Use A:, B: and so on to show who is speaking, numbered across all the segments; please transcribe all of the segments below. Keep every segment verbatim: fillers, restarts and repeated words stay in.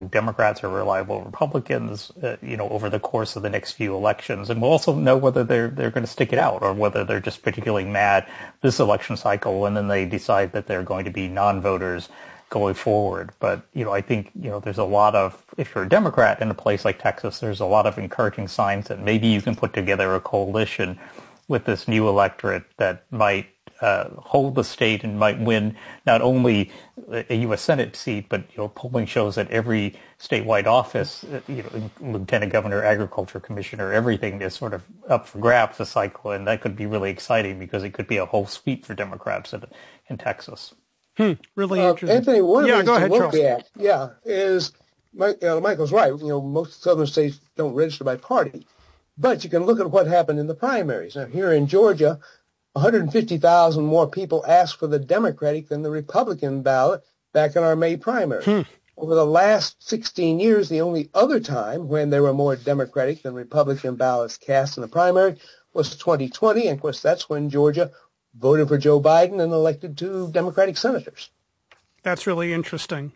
A: Democrats or reliable Republicans, uh, you know, over the course of the next few elections. And we'll also know whether they're they're going to stick it out or whether they're just particularly mad this election cycle and then they decide that they're going to be non-voters going forward. But, you know, I think, you know, there's a lot of, if you're a Democrat in a place like Texas, there's a lot of encouraging signs that maybe you can put together a coalition with this new electorate that might Uh, hold the state and might win not only a U S Senate seat, but you know, polling shows that every statewide office, uh, you know, lieutenant governor, agriculture commissioner, everything is sort of up for grabs this cycle, and that could be really exciting because it could be a whole sweep for Democrats in, in Texas.
B: Hmm, really
C: uh,
B: interesting.
C: Anthony, one
B: yeah,
C: of
B: go
C: the
B: ahead,
C: things to look
B: Charles.
C: at, yeah, is uh, Michael's right. You know, most southern states don't register by party, but you can look at what happened in the primaries. Now, here in Georgia, one hundred fifty thousand more people asked for the Democratic than the Republican ballot back in our May primary. Hmm. Over the last sixteen years, the only other time when there were more Democratic than Republican ballots cast in the primary was twenty twenty. And, of course, that's when Georgia voted for Joe Biden and elected two Democratic senators.
B: That's really interesting.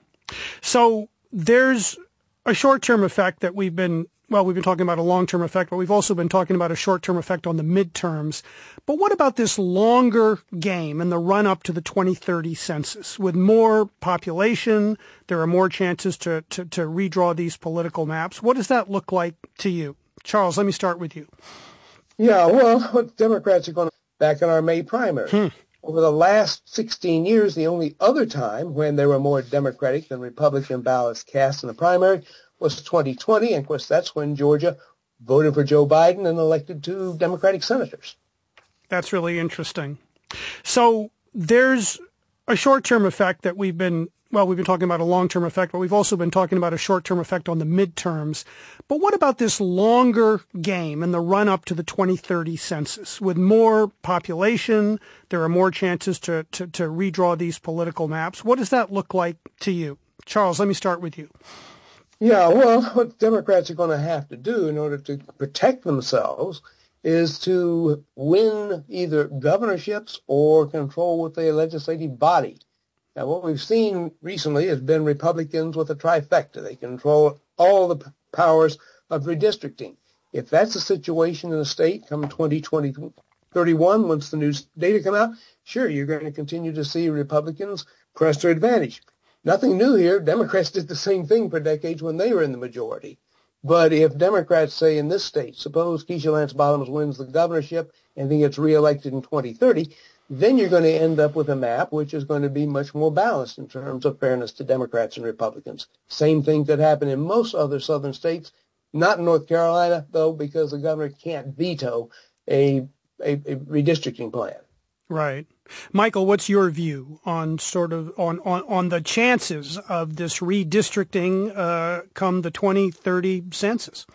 B: So there's a short-term effect that we've been Well, we've been talking about a long-term effect, but we've also been talking about a short-term effect on the midterms. But what about this longer game in the run-up to the twenty thirty census? With more population, there are more chances to, to, to redraw these political maps. What does that look like to you? Charles, let me start with you.
C: Yeah, well, what Democrats are going to back in our May primary. Hmm. Over the last sixteen years, the only other time when there were more Democratic than Republican ballots cast in the primary was twenty twenty, and of course that's when Georgia voted for Joe Biden and elected two Democratic senators.
B: That's really interesting. So there's a short-term effect that we've been, well, we've been talking about a long-term effect, but we've also been talking about a short-term effect on the midterms. But what about this longer game in the run-up to the twenty thirty census? With more population, there are more chances to, to, to redraw these political maps. What does that look like to you? Charles, let me start with you.
C: Yeah, well, what Democrats are going to have to do in order to protect themselves is to win either governorships or control with the legislative body. Now, what we've seen recently has been Republicans with a trifecta. They control all the powers of redistricting. If that's the situation in the state come twenty thirty-one, once the new data come out, sure, you're going to continue to see Republicans press their advantage. Nothing new here. Democrats did the same thing for decades when they were in the majority. But if Democrats say in this state, suppose Keisha Lance Bottoms wins the governorship and then gets reelected in twenty thirty, then you're going to end up with a map which is going to be much more balanced in terms of fairness to Democrats and Republicans. Same thing could happen in most other southern states, not in North Carolina, though, because the governor can't veto a, a, a redistricting plan.
B: Right. Michael, what's your view on sort of on, on, on the chances of this redistricting uh, come the twenty thirty census?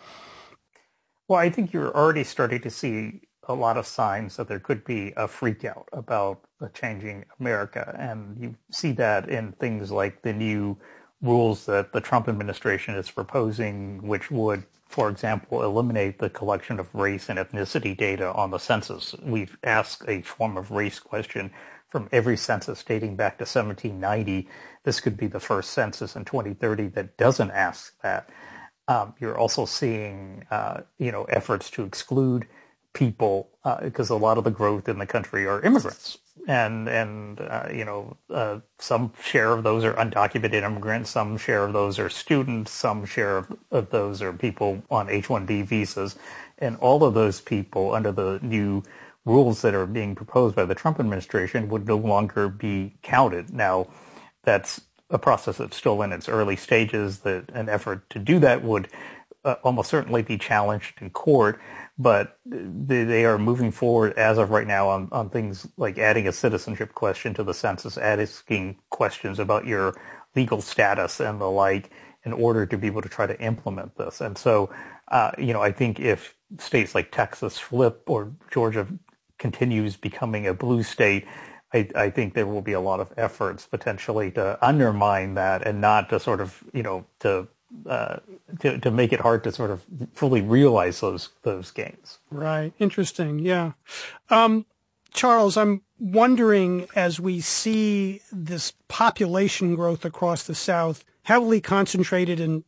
A: Well, I think you're already starting to see a lot of signs that there could be a freak out about a changing America. And you see that in things like the new rules that the Trump administration is proposing, which would, for example, eliminate the collection of race and ethnicity data on the census. We've asked a form of race question from every census dating back to seventeen ninety. This could be the first census in twenty thirty that doesn't ask that. Um, you're also seeing, uh, you know, efforts to exclude people uh, because a lot of the growth in the country are immigrants. And, and uh, you know, uh, some share of those are undocumented immigrants, some share of those are students, some share of, of those are people on H one B visas. And all of those people, under the new rules that are being proposed by the Trump administration, would no longer be counted. Now, that's a process that's still in its early stages. That an effort to do that would uh, almost certainly be challenged in court. But they, they are moving forward as of right now on, on things like adding a citizenship question to the census, asking questions about your legal status and the like in order to be able to try to implement this. And so, uh, you know, I think if states like Texas flip or Georgia continues becoming a blue state, I, I think there will be a lot of efforts potentially to undermine that and not to sort of, you know, to Uh, to, to make it hard to sort of fully realize those those gains.
B: Right. Interesting. Yeah. Um, Charles, I'm wondering, as we see this population growth across the South, heavily concentrated in